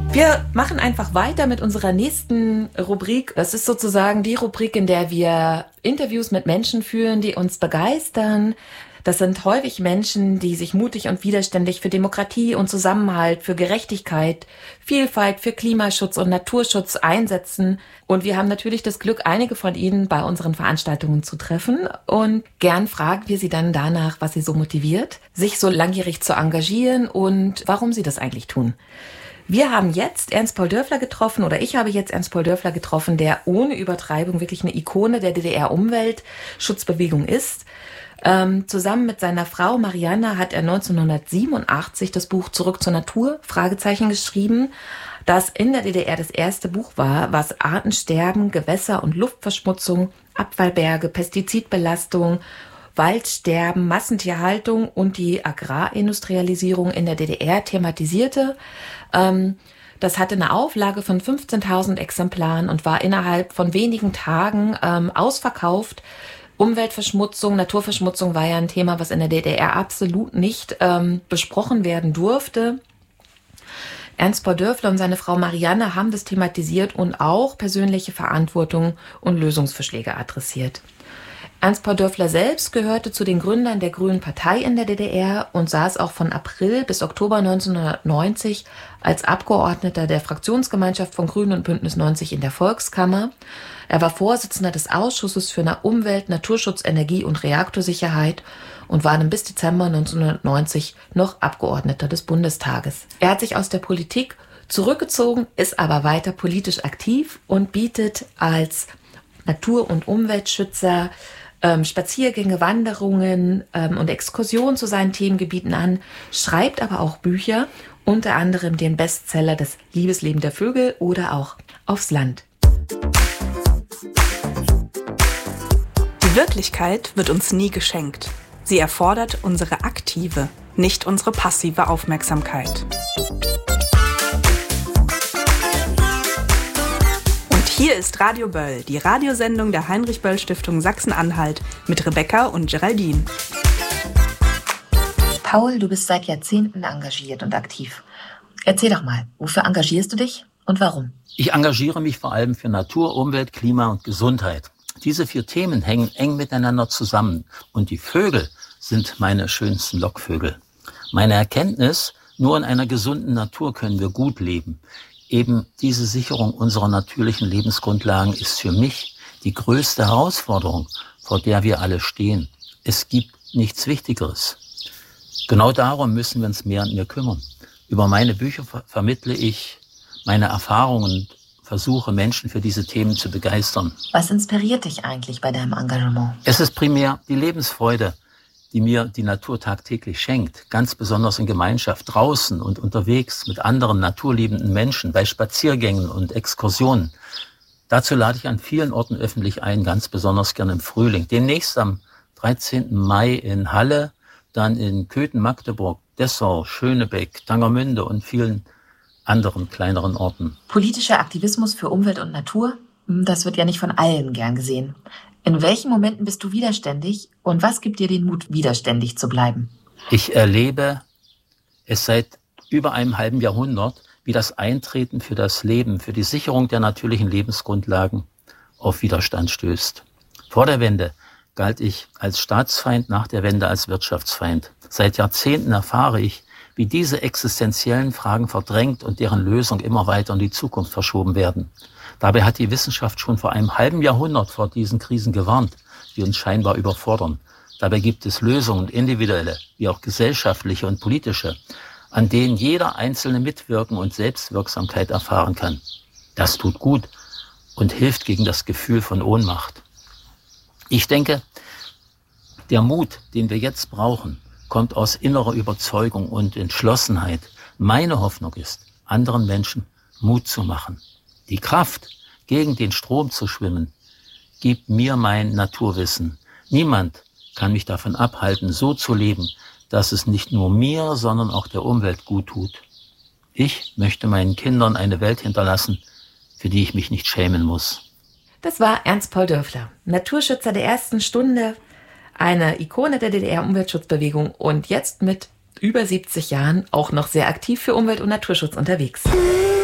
Wir machen einfach weiter mit unserer nächsten Rubrik. Das ist sozusagen die Rubrik, in der wir Interviews mit Menschen führen, die uns begeistern. Das sind häufig Menschen, die sich mutig und widerständig für Demokratie und Zusammenhalt, für Gerechtigkeit, Vielfalt, für Klimaschutz und Naturschutz einsetzen. Und wir haben natürlich das Glück, einige von ihnen bei unseren Veranstaltungen zu treffen. Und gern fragen wir sie dann danach, was sie so motiviert, sich so langjährig zu engagieren und warum sie das eigentlich tun. Wir haben jetzt Ernst-Paul Dörfler getroffen, oder ich habe jetzt Ernst-Paul Dörfler getroffen, der ohne Übertreibung wirklich eine Ikone der DDR-Umweltschutzbewegung ist. Zusammen mit seiner Frau Marianne hat er 1987 das Buch Zurück zur Natur, geschrieben, das in der DDR das erste Buch war, was Artensterben, Gewässer- und Luftverschmutzung, Abfallberge, Pestizidbelastung, Waldsterben, Massentierhaltung und die Agrarindustrialisierung in der DDR thematisierte. Das hatte eine Auflage von 15.000 Exemplaren und war innerhalb von wenigen Tagen ausverkauft. Umweltverschmutzung, Naturverschmutzung war ja ein Thema, was in der DDR absolut nicht besprochen werden durfte. Ernst-Paul Dörfler und seine Frau Marianne haben das thematisiert und auch persönliche Verantwortung und Lösungsvorschläge adressiert. Ernst-Paul Dörfler selbst gehörte zu den Gründern der Grünen Partei in der DDR und saß auch von April bis Oktober 1990 als Abgeordneter der Fraktionsgemeinschaft von Grünen und Bündnis 90 in der Volkskammer. Er war Vorsitzender des Ausschusses für Umwelt, Naturschutz, Energie und Reaktorsicherheit und war dann bis Dezember 1990 noch Abgeordneter des Bundestages. Er hat sich aus der Politik zurückgezogen, ist aber weiter politisch aktiv und bietet als Natur- und Umweltschützer Spaziergänge, Wanderungen und Exkursionen zu seinen Themengebieten an, schreibt aber auch Bücher, unter anderem den Bestseller Das Liebesleben der Vögel oder auch Aufs Land. Die Wirklichkeit wird uns nie geschenkt. Sie erfordert unsere aktive, nicht unsere passive Aufmerksamkeit. Hier ist Radio Böll, die Radiosendung der Heinrich-Böll-Stiftung Sachsen-Anhalt mit Rebecca und Geraldine. Paul, du bist seit Jahrzehnten engagiert und aktiv. Erzähl doch mal, wofür engagierst du dich und warum? Ich engagiere mich vor allem für Natur, Umwelt, Klima und Gesundheit. Diese 4 Themen hängen eng miteinander zusammen und die Vögel sind meine schönsten Lockvögel. Meine Erkenntnis, nur in einer gesunden Natur können wir gut leben. Eben diese Sicherung unserer natürlichen Lebensgrundlagen ist für mich die größte Herausforderung, vor der wir alle stehen. Es gibt nichts Wichtigeres. Genau darum müssen wir uns mehr und mehr kümmern. Über meine Bücher vermittle ich meine Erfahrungen und versuche, Menschen für diese Themen zu begeistern. Was inspiriert dich eigentlich bei deinem Engagement? Es ist primär die Lebensfreude, die mir die Natur tagtäglich schenkt, ganz besonders in Gemeinschaft, draußen und unterwegs mit anderen naturliebenden Menschen, bei Spaziergängen und Exkursionen. Dazu lade ich an vielen Orten öffentlich ein, ganz besonders gerne im Frühling. Demnächst am 13. Mai in Halle, dann in Köthen, Magdeburg, Dessau, Schönebeck, Tangermünde und vielen anderen kleineren Orten. Politischer Aktivismus für Umwelt und Natur, das wird ja nicht von allen gern gesehen. In welchen Momenten bist du widerständig und was gibt dir den Mut, widerständig zu bleiben? Ich erlebe es seit über einem halben Jahrhundert, wie das Eintreten für das Leben, für die Sicherung der natürlichen Lebensgrundlagen auf Widerstand stößt. Vor der Wende galt ich als Staatsfeind, nach der Wende als Wirtschaftsfeind. Seit Jahrzehnten erfahre ich, wie diese existenziellen Fragen verdrängt und deren Lösung immer weiter in die Zukunft verschoben werden. Dabei hat die Wissenschaft schon vor einem halben Jahrhundert vor diesen Krisen gewarnt, die uns scheinbar überfordern. Dabei gibt es Lösungen, individuelle wie auch gesellschaftliche und politische, an denen jeder Einzelne mitwirken und Selbstwirksamkeit erfahren kann. Das tut gut und hilft gegen das Gefühl von Ohnmacht. Ich denke, der Mut, den wir jetzt brauchen, kommt aus innerer Überzeugung und Entschlossenheit. Meine Hoffnung ist, anderen Menschen Mut zu machen. Die Kraft, gegen den Strom zu schwimmen, gibt mir mein Naturwissen. Niemand kann mich davon abhalten, so zu leben, dass es nicht nur mir, sondern auch der Umwelt gut tut. Ich möchte meinen Kindern eine Welt hinterlassen, für die ich mich nicht schämen muss. Das war Ernst-Paul Dörfler, Naturschützer der ersten Stunde, eine Ikone der DDR-Umweltschutzbewegung und jetzt mit über 70 Jahren auch noch sehr aktiv für Umwelt- und Naturschutz unterwegs.